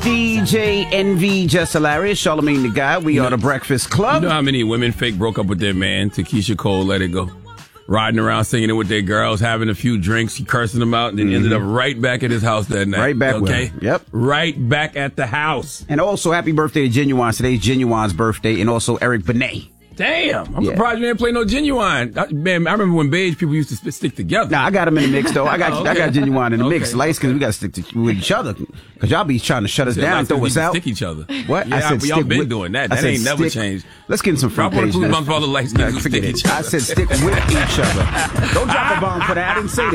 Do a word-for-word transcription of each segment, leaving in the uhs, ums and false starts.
D J Envy, Just Hilarious, Charlamagne the Guy. We you are know, the Breakfast Club. You know how many women fake broke up with their man to Keisha Cole, Let It Go? Riding around singing it with their girls, having a few drinks, cursing them out, and then mm-hmm. ended up right back at his house that night. Right back okay? with him. Yep. Right back at the house. And also, happy birthday to Genuine. Today's Genuine's birthday, and also Eric Benet. Damn, I'm yeah. surprised you didn't play no Genuine. I, man, I remember when beige people used to sp- stick together. Nah, I got them in the mix, though. I got okay. I got Genuine in the okay. mix. Lights, because we got to stick to, with each other. Because y'all be trying to shut us down, throw us out. Stick each other. What? Yeah, I said y'all stick been with, doing that. That ain't stick, never changed. Let's get in some front page. I want to all the lights nah, stick each other. I said stick with each other. Don't drop a bomb for that. I didn't say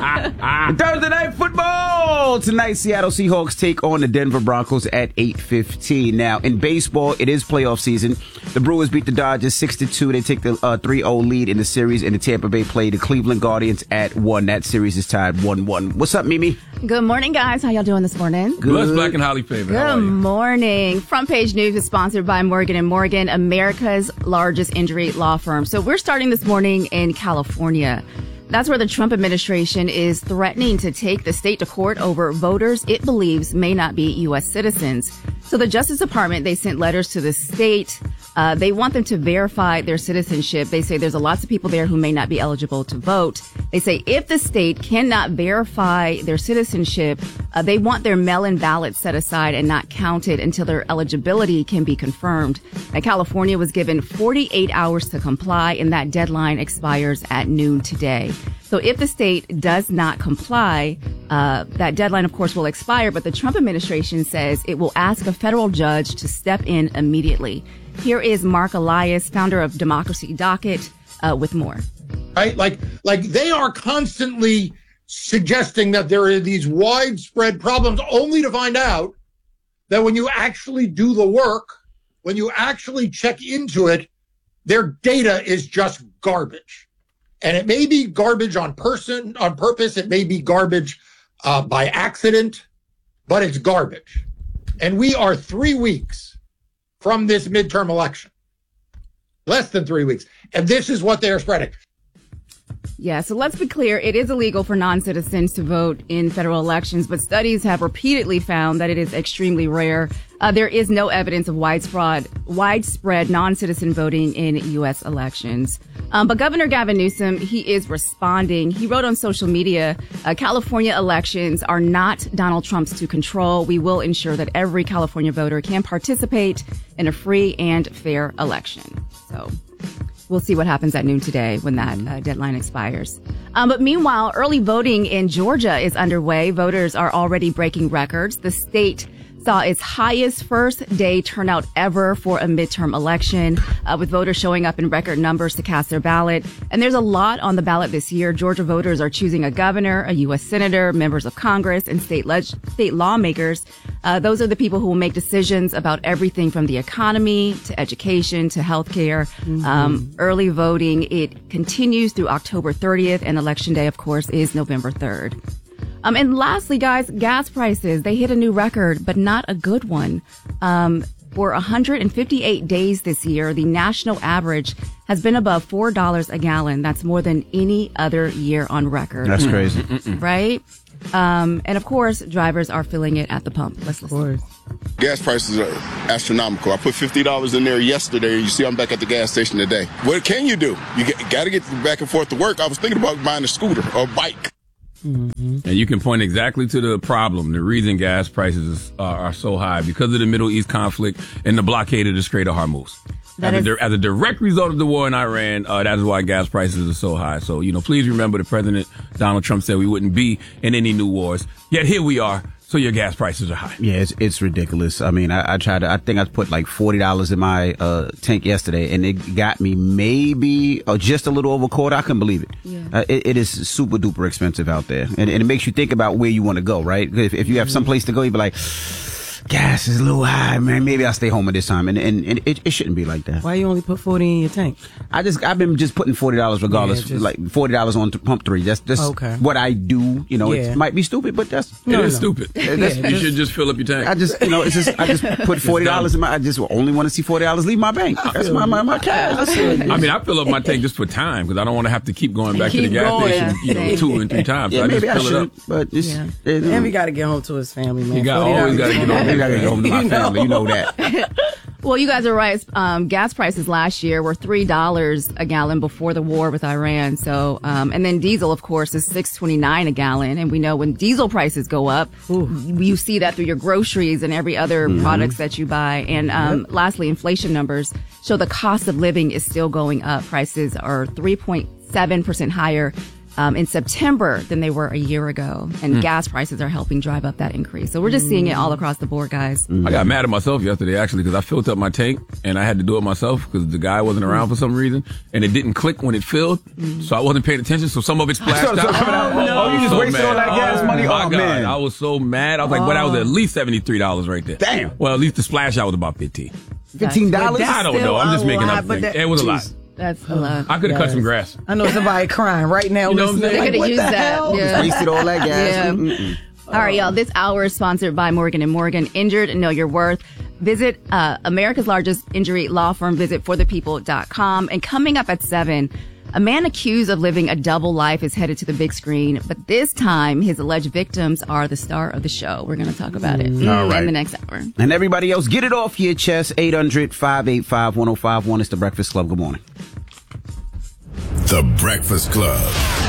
that. Thursday night football. Tonight, Seattle Seahawks take on the Denver Broncos at eight fifteen. Now, in baseball, it is playoff season. The Brewers beat the Dodgers six to two. They take the uh, three oh lead in the series, and the Tampa Bay play the Cleveland Guardians at one. That series is tied one one. What's up, Mimi? Good morning, guys. How y'all doing this morning? Good. Bless Black and Holly Favor. Good morning. Front Page News is sponsored by Morgan and Morgan, America's largest injury law firm. So we're starting this morning in California. That's where the Trump administration is threatening to take the state to court over voters it believes may not be U S citizens. So the Justice Department, they sent letters to the state. Uh, they want them to verify their citizenship. They say there's a lots of people there who may not be eligible to vote. They say if the state cannot verify their citizenship, uh, they want their mail-in ballots set aside and not counted until their eligibility can be confirmed. Now, California was given forty-eight hours to comply, and that deadline expires at noon today. So if the state does not comply, uh, that deadline, of course, will expire. But the Trump administration says it will ask a federal judge to step in immediately. Here is Mark Elias, founder of Democracy Docket, uh, with more. Right? Like, like they are constantly suggesting that there are these widespread problems, only to find out that when you actually do the work, when you actually check into it, their data is just garbage. And it may be garbage on person, on purpose. It may be garbage uh, by accident, but it's garbage. And we are three weeks from this midterm election, less than three weeks. And this is what they are spreading. Yeah, so let's be clear. It is illegal for non-citizens to vote in federal elections, but studies have repeatedly found that it is extremely rare. Uh, there is no evidence of widespread, widespread non-citizen voting in U S elections. Um, but Governor Gavin Newsom, he is responding. He wrote on social media, uh, California elections are not Donald Trump's to control. We will ensure that every California voter can participate in a free and fair election. So we'll see what happens at noon today when that uh, deadline expires. Um, but meanwhile, early voting in Georgia is underway. Voters are already breaking records. The state saw its highest first day turnout ever for a midterm election, uh, with voters showing up in record numbers to cast their ballot. And there's a lot on the ballot this year. Georgia voters are choosing a governor, a U S senator, members of Congress, and state leg- state lawmakers. Uh, those are the people who will make decisions about everything from the economy to education to healthcare. Mm-hmm. Um, early voting, it continues through October thirtieth, and Election Day, of course, is November third. Um, and lastly, guys, gas prices, they hit a new record, but not a good one. Um, for one hundred fifty-eight days this year, the national average has been above four dollars a gallon. That's more than any other year on record. That's crazy. Right? Um, and of course, drivers are feeling it at the pump. Let's listen. Gas prices are astronomical. I put fifty dollars in there yesterday. You see, I'm back at the gas station today. What can you do? You got to get back and forth to work. I was thinking about buying a scooter or a bike. Mm-hmm. And you can point exactly to the problem, the reason gas prices are, are so high, because of the Middle East conflict and the blockade of the Strait of Hormuz. As, is, a, as a direct result of the war in Iran, uh, that is why gas prices are so high. So, you know, please remember that President Donald Trump said we wouldn't be in any new wars. Yet here we are. So your gas prices are high. Yeah, it's it's ridiculous. I mean, I, I tried to, I think I put like forty dollars in my uh, tank yesterday, and it got me maybe uh, just a little over a quarter. I couldn't believe it. Yeah. Uh, it. It is super duper expensive out there. And, and it makes you think about where you want to go, right? If, if you have some place to go, you'd be like, gas is a little high, man. Maybe I'll stay home at this time. And, and, and it, it shouldn't be like that. Why you only put forty in your tank? I just, I've been just putting forty dollars regardless, yeah, just, like forty dollars on th- pump three. That's just okay. What I do. You know, yeah. It might be stupid, but that's, no, it is no. stupid. That's, yeah, you should just fill up your tank. I just, you know, it's just, I just put forty dollars in my, I just only want to see forty dollars leave my bank. That's my, my, my cash. I mean, I fill up my tank just for time, because I don't want to have to keep going back keep to the gas going, station, you know, two and three times. Yeah, so I maybe just fill I should, it up. But it's, yeah. it, And we got to get home to his family, man. You got always got to get home. I gotta go home to my You know? family. You know that. Well, you guys are right. Um, gas prices last year were three dollars a gallon before the war with Iran. So, um, and then diesel, of course, is six twenty-nine a gallon. And we know when diesel prices go up, Ooh. you see that through your groceries and every other mm-hmm. products that you buy. And um, yep. lastly, inflation numbers show the cost of living is still going up. Prices are three point seven percent higher Um, in September than they were a year ago. And mm. gas prices are helping drive up that increase. So we're just seeing it all across the board, guys. I got mad at myself yesterday, actually, because I filled up my tank and I had to do it myself because the guy wasn't around mm. for some reason. And it didn't click when it filled. Mm. So I wasn't paying attention. So some of it splashed so, so out. out. Oh, no. oh, you just so wasted mad. all that gas oh, money? My Oh, God. man. I was so mad. I was like, oh. but that was at least seventy-three dollars right there. Damn. Well, at least the splash out was about fifteen dollars. fifteen dollars? I don't know. I'm just making lot, up but things. that- It was geez. a lot. That's a lot. I could have cut some grass. I know somebody crying right now. You know what I'm listening. saying? They Like, could what have the used hell? that. Yeah. Wasted all that gas. Yeah. Mm-mm. All right, y'all. This hour is sponsored by Morgan and Morgan. Injured, know your worth. Visit uh, America's largest injury law firm. Visit for the people dot com. And coming up at seven, a man accused of living a double life is headed to the big screen. But this time, his alleged victims are the star of the show. We're going to talk about it mm. All right. in the next hour. And everybody else, get it off your chest. eight hundred, five eight five, one oh five one. It's The Breakfast Club. Good morning. The Breakfast Club.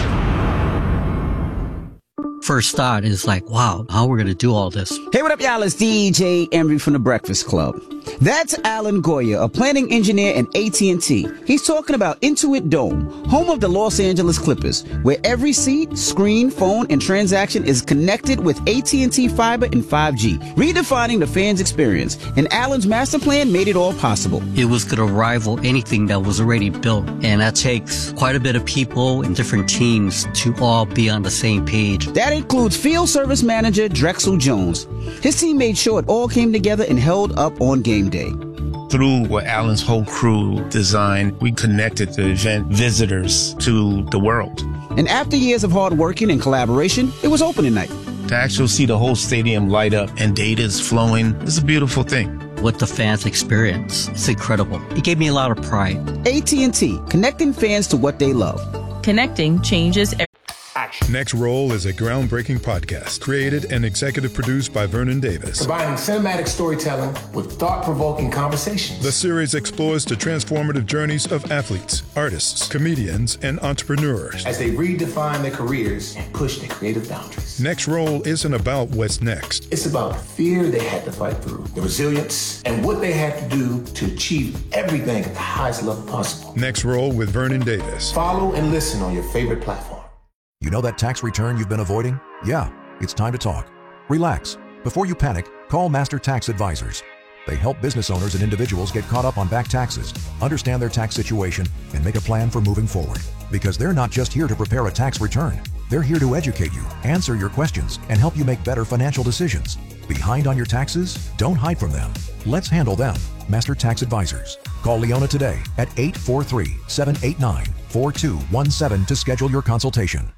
First thought is like, wow, how we're going to do all this. Hey, what up, y'all? It's D J Emery from The Breakfast Club. That's Alan Goya, a planning engineer at A T and T. He's talking about Intuit Dome, home of the Los Angeles Clippers, where every seat, screen, phone, and transaction is connected with A T and T Fiber and five G, redefining the fan's experience. And Alan's master plan made it all possible. It was going to rival anything that was already built. And that takes quite a bit of people and different teams to all be on the same page. That includes field service manager Drexel Jones. His team made sure it all came together and held up on game day. Through what Alan's whole crew designed, we connected the event visitors to the world. And after years of hard working and collaboration, it was opening night. To actually see the whole stadium light up and data is flowing is a beautiful thing. What the fans experience, it's incredible. It gave me a lot of pride. A T and T, connecting fans to what they love. Connecting changes everything. Next Roll is a groundbreaking podcast created and executive produced by Vernon Davis. Combining cinematic storytelling with thought-provoking conversations. The series explores the transformative journeys of athletes, artists, comedians, and entrepreneurs as they redefine their careers and push their creative boundaries. Next Roll isn't about what's next. It's about the fear they had to fight through, the resilience, and what they had to do to achieve everything at the highest level possible. Next Roll with Vernon Davis. Follow and listen on your favorite platform. You know that tax return you've been avoiding? Yeah, it's time to talk. Relax. Before you panic, call Master Tax Advisors. They help business owners and individuals get caught up on back taxes, understand their tax situation, and make a plan for moving forward. Because they're not just here to prepare a tax return. They're here to educate you, answer your questions, and help you make better financial decisions. Behind on your taxes? Don't hide from them. Let's handle them. Master Tax Advisors. Call Leona today at eight four three, seven eight nine, four two one seven to schedule your consultation.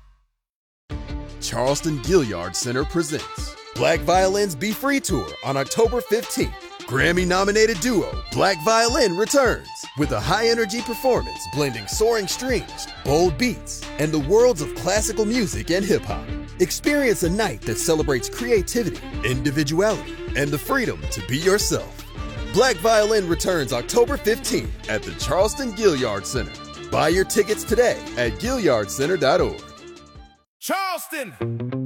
Charleston Gilliard Center presents Black Violins Be Free Tour on October fifteenth. Grammy-nominated duo Black Violin returns with a high-energy performance blending soaring strings, bold beats, and the worlds of classical music and hip-hop. Experience a night that celebrates creativity, individuality, and the freedom to be yourself. Black Violin returns October fifteenth at the Charleston Gilliard Center. Buy your tickets today at gilliard center dot org. Charleston!